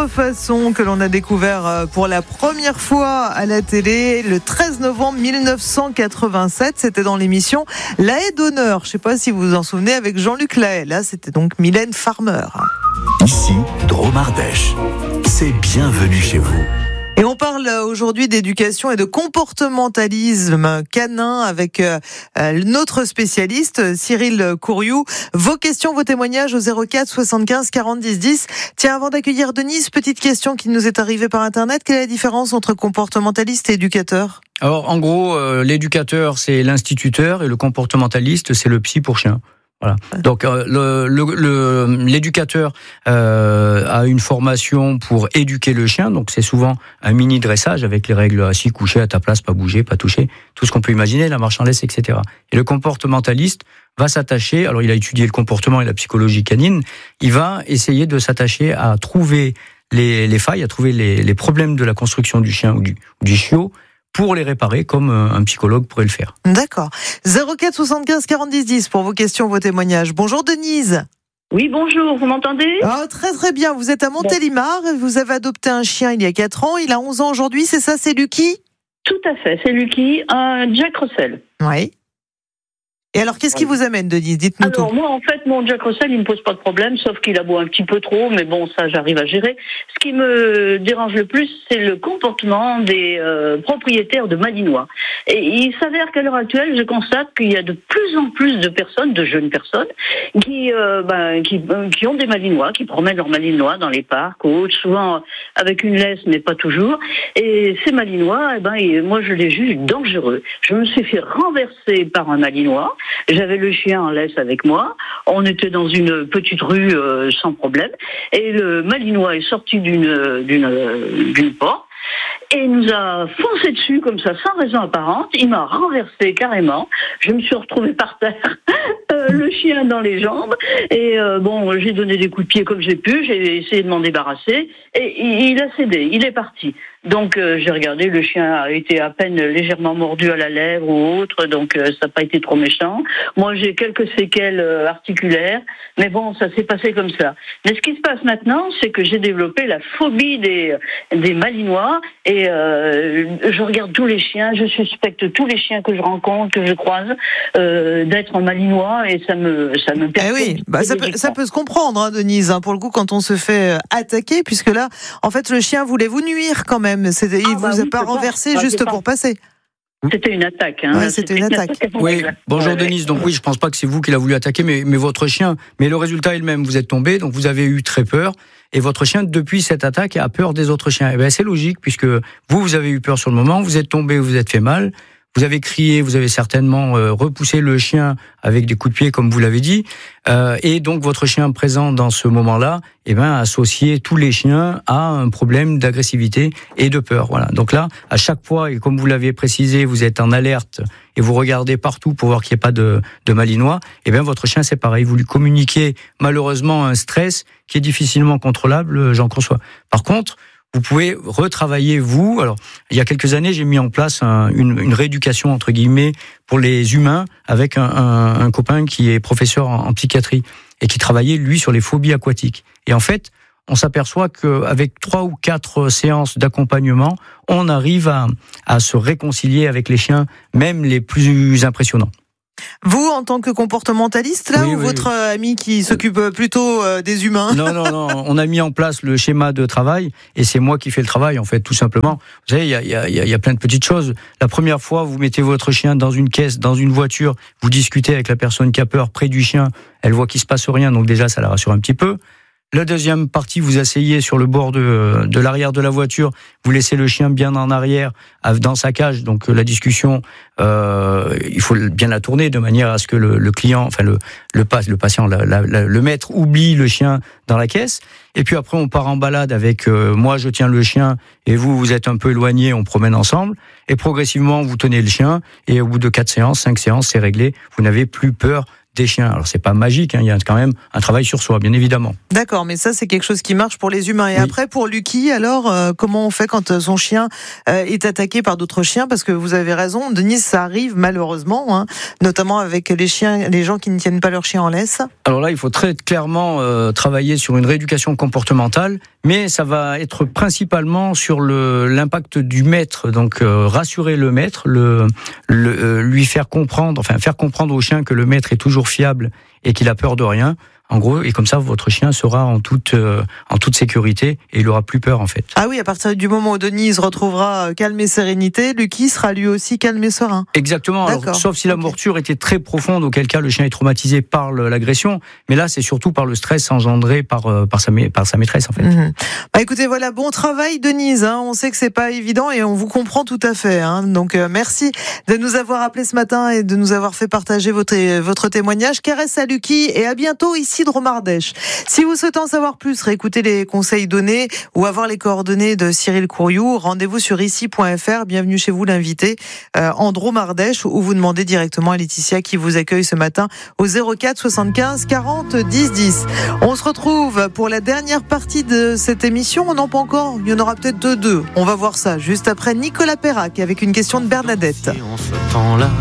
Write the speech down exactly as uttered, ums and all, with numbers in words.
contrefaçon que l'on a découvert pour la première fois à la télé le treize novembre mille neuf cent quatre-vingt-sept. C'était dans l'émission La Haie d'honneur. Je ne sais pas si vous vous en souvenez, avec Jean-Luc Lahaie. Là, c'était donc Mylène Farmer. Ici, Drôme Ardèche. C'est bienvenue chez vous. Et on parle aujourd'hui d'éducation et de comportementalisme canin avec euh, notre spécialiste Cyril Courriou. Vos questions, vos témoignages au zéro quatre soixante-quinze quarante dix dix. Tiens, avant d'accueillir Denise, petite question qui nous est arrivée par Internet. Quelle est la différence entre comportementaliste et éducateur ? Alors, en gros, euh, l'éducateur, c'est l'instituteur et le comportementaliste, c'est le psy pour chien. Voilà. Donc euh, le, le, le, l'éducateur euh, a une formation pour éduquer le chien, donc c'est souvent un mini dressage avec les règles assis, couché, à ta place, pas bouger, pas toucher, tout ce qu'on peut imaginer, la marche en laisse, et cetera. Et le comportementaliste va s'attacher, alors il a étudié le comportement et la psychologie canine, il va essayer de s'attacher à trouver les, les failles, à trouver les, les problèmes de la construction du chien ou du, du chiot, pour les réparer comme un psychologue pourrait le faire. D'accord. zéro quatre soixante-quinze quarante dix dix pour vos questions, vos témoignages. Bonjour Denise. Oui, bonjour, vous m'entendez ? Oh, très très bien, vous êtes à Montélimar, vous avez adopté un chien il y a quatre ans, il a onze ans aujourd'hui, c'est ça, c'est Lucky ? Tout à fait, c'est Lucky, un Jack Russell. Oui. Et alors, qu'est-ce qui vous amène, Denise ? Dites-nous Alors, tout. moi, en fait, mon Jack Russell, il me pose pas de problème, sauf qu'il aboie un petit peu trop, mais bon, ça, j'arrive à gérer. Ce qui me dérange le plus, c'est le comportement des euh, propriétaires de Malinois. Et il s'avère qu'à l'heure actuelle, je constate qu'il y a de plus en plus de personnes, de jeunes personnes, qui, euh, ben, qui, euh, qui ont des Malinois, qui promènent leurs Malinois dans les parcs ou autres, souvent avec une laisse, mais pas toujours. Et ces Malinois, eh ben, et moi, je les juge dangereux. Je me suis fait renverser par un Malinois. J'avais le chien en laisse avec moi. On était dans une petite rue euh, sans problème. Et le Malinois est sorti d'une, d'une, d'une porte et nous a foncé dessus comme ça, sans raison apparente. Il m'a renversé carrément. Je me suis retrouvée par terre, euh, le chien dans les jambes. Et euh, bon, j'ai donné des coups de pied comme j'ai pu. J'ai essayé de m'en débarrasser. Et il a cédé. Il est parti. Donc euh, j'ai regardé, le chien a été à peine légèrement mordu à la lèvre ou autre, donc euh, ça n'a pas été trop méchant. Moi j'ai quelques séquelles euh, articulaires, mais bon, ça s'est passé comme ça. Mais ce qui se passe maintenant, c'est que j'ai développé la phobie des, des Malinois, et euh, je regarde tous les chiens, je suspecte tous les chiens que je rencontre, que je croise, euh, d'être en Malinois, et ça me ça me perturbe. Eh oui, bah ça peut ça peut se comprendre, hein, Denise. Hein, pour le coup, quand on se fait attaquer, puisque là, en fait, le chien voulait vous nuire quand même. C'était, il ah bah vous a oui, pas renversé pas. juste ah, pour pas. passer. C'était une attaque. Hein. Ouais, c'était, c'était une attaque. attaque. Oui, bonjour Denise. Donc oui, je pense pas que c'est vous qui l'a voulu attaquer, mais, mais votre chien. Mais le résultat est le même. Vous êtes tombé, donc vous avez eu très peur. Et votre chien, depuis cette attaque, a peur des autres chiens. Et ben c'est logique, puisque vous, vous avez eu peur sur le moment, vous êtes tombé, vous êtes fait mal. Vous avez crié, vous avez certainement euh, repoussé le chien avec des coups de pied, comme vous l'avez dit, euh, et donc votre chien présent dans ce moment-là, eh ben associé tous les chiens à un problème d'agressivité et de peur. Voilà. Donc là, à chaque fois, et comme vous l'avez précisé, vous êtes en alerte et vous regardez partout pour voir qu'il n'y ait pas de, de Malinois. Eh bien, votre chien, c'est pareil. Vous lui communiquez malheureusement un stress qui est difficilement contrôlable, j'en conçois. Par contre, vous pouvez retravailler, vous. Alors, il y a quelques années, j'ai mis en place un, une, une rééducation, entre guillemets, pour les humains, avec un, un, un copain qui est professeur en, en psychiatrie et qui travaillait, lui, sur les phobies aquatiques. Et en fait, on s'aperçoit qu'avec trois ou quatre séances d'accompagnement, on arrive à, à se réconcilier avec les chiens, même les plus impressionnants. Vous, en tant que comportementaliste, là, oui, ou oui, votre oui. ami qui s'occupe plutôt euh, des humains ? Non, non, non. On a mis en place le schéma de travail et c'est moi qui fais le travail, en fait, tout simplement. Vous savez, il y a, y a, y a plein de petites choses. La première fois, vous mettez votre chien dans une caisse, dans une voiture, vous discutez avec la personne qui a peur près du chien, elle voit qu'il se passe rien, donc déjà, ça la rassure un petit peu. La deuxième partie, vous asseyez sur le bord de, de l'arrière de la voiture, vous laissez le chien bien en arrière, dans sa cage. Donc la discussion, euh, il faut bien la tourner de manière à ce que le, le client, enfin le, le, le patient, la, la, la, le maître oublie le chien dans la caisse. Et puis après, on part en balade avec euh, moi, je tiens le chien et vous, vous êtes un peu éloigné, on promène ensemble. Et progressivement, vous tenez le chien et au bout de quatre séances, cinq séances, c'est réglé. Vous n'avez plus peur des chiens. Alors c'est pas magique, hein, il y a quand même un travail sur soi, bien évidemment. D'accord, mais ça c'est quelque chose qui marche pour les humains. Et oui. Après pour Lucky, alors euh, comment on fait quand son chien euh, est attaqué par d'autres chiens? Parce que vous avez raison, Denise, ça arrive malheureusement, hein, notamment avec les chiens, les gens qui ne tiennent pas leur chien en laisse. Alors là, il faut très clairement euh, travailler sur une rééducation comportementale, mais ça va être principalement sur le, l'impact du maître. Donc euh, rassurer le maître, le, le, euh, lui faire comprendre, enfin faire comprendre au chien que le maître est toujours fiable et qu'il a peur de rien. En gros, et comme ça, votre chien sera en toute, euh, en toute sécurité et il n'aura plus peur, en fait. Ah oui, à partir du moment où Denise retrouvera calme et sérénité, Lucky sera lui aussi calme et serein. Exactement, alors, sauf si la morsure okay. était très profonde, auquel cas le chien est traumatisé par l'agression. Mais là, c'est surtout par le stress engendré par, euh, par, sa, par sa maîtresse, en fait. Mmh. Bah, écoutez, voilà, bon travail, Denise. Hein. On sait que c'est pas évident et on vous comprend tout à fait. Hein. Donc, euh, merci de nous avoir appelé ce matin et de nous avoir fait partager votre, votre témoignage. Caresse à Lucky et à bientôt ici de Dromardèche. Si vous souhaitez en savoir plus, réécouter les conseils donnés ou avoir les coordonnées de Cyril Courriou, rendez-vous sur ici point f r. Bienvenue chez vous, l'invité, euh, en Dromardèche, ou vous demandez directement à Laetitia qui vous accueille ce matin au zéro quatre soixante-quinze quarante dix dix. On se retrouve pour la dernière partie de cette émission. On n'en pas encore, il y en aura peut-être deux, deux. On va voir ça juste après Nicolas Perrac avec une question de Bernadette. En ce temps-là,